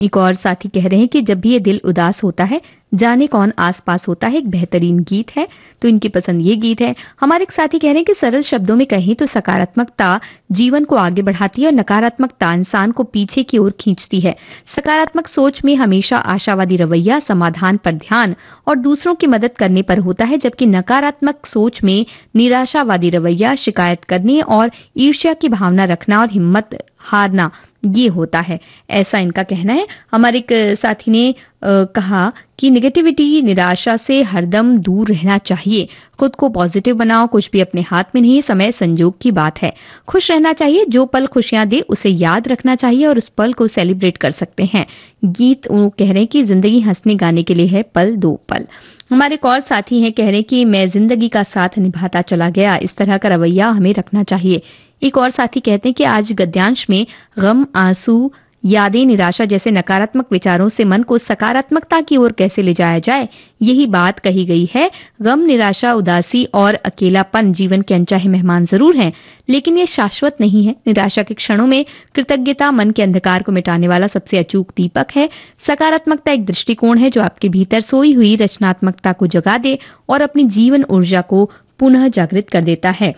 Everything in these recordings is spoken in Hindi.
एक और साथी कह रहे हैं कि जब भी ये दिल उदास होता है, जाने कौन आसपास होता है, एक बेहतरीन गीत है, तो इनकी पसंद ये गीत है। हमारे एक साथी कह रहे हैं कि सरल शब्दों में कहें तो सकारात्मकता जीवन को आगे बढ़ाती है और नकारात्मकता इंसान को पीछे की ओर खींचती है। सकारात्मक सोच में हमेशा आशावादी रवैया, समाधान पर ध्यान और दूसरों की मदद करने पर होता है, जबकि नकारात्मक सोच में निराशावादी रवैया, शिकायत करने और ईर्ष्या की भावना रखना और हिम्मत हारना ये होता है, ऐसा इनका कहना है। हमारे एक साथी ने कहा कि नेगेटिविटी, निराशा से हरदम दूर रहना चाहिए। खुद को पॉजिटिव बनाओ, कुछ भी अपने हाथ में नहीं, समय संजोग की बात है। खुश रहना चाहिए, जो पल खुशियां दे उसे याद रखना चाहिए और उस पल को सेलिब्रेट कर सकते हैं। गीत वो कह रहे हैं कि जिंदगी हंसने गाने के लिए है, पल दो पल। हमारे एक और साथी हैं, कह रहे हैं कि मैं जिंदगी का साथ निभाता चला गया, इस तरह का रवैया हमें रखना चाहिए। एक और साथी कहते हैं कि आज गद्यांश में गम, आंसू, यादें, निराशा जैसे नकारात्मक विचारों से मन को सकारात्मकता की ओर कैसे ले जाया जाए, यही बात कही गई है। गम, निराशा, उदासी और अकेलापन जीवन के अनचाहे मेहमान जरूर हैं, लेकिन ये शाश्वत नहीं है। निराशा के क्षणों में कृतज्ञता मन के अंधकार को मिटाने वाला सबसे अचूक दीपक है। सकारात्मकता एक दृष्टिकोण है जो आपके भीतर सोई हुई रचनात्मकता को जगा दे और अपनी जीवन ऊर्जा को पुनः जागृत कर देता है।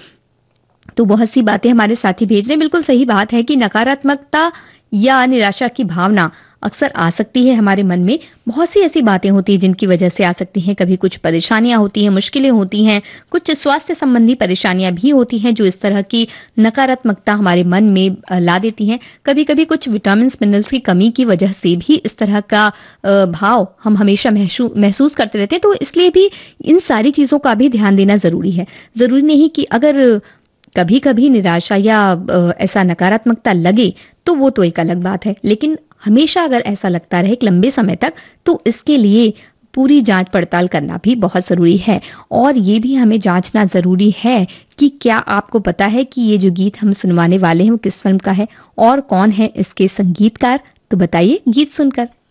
तो बहुत सी बातें हमारे साथी भेज रहे हैं। बिल्कुल सही बात है कि नकारात्मकता या निराशा की भावना अक्सर आ सकती है हमारे मन में। बहुत सी ऐसी बातें होती हैं जिनकी वजह से आ सकती हैं। कभी कुछ परेशानियां होती हैं, मुश्किलें होती हैं, कुछ स्वास्थ्य संबंधी परेशानियां भी होती हैं जो इस तरह की नकारात्मकता हमारे मन में ला देती हैं। कभी कभी कुछ विटामिन मिनरल्स की कमी की वजह से भी इस तरह का भाव हम हमेशा महसूस करते रहते हैं। तो इसलिए भी इन सारी चीजों का भी ध्यान देना जरूरी है। जरूरी नहीं कि अगर कभी कभी निराशा या ऐसा नकारात्मकता लगे तो वो तो एक अलग बात है, लेकिन हमेशा अगर ऐसा लगता रहे एक लंबे समय तक, तो इसके लिए पूरी जांच पड़ताल करना भी बहुत जरूरी है। और ये भी हमें जांचना जरूरी है कि क्या आपको पता है कि ये जो गीत हम सुनवाने वाले हैं वो किस फिल्म का है और कौन है इसके संगीतकार। तो बताइए गीत सुनकर।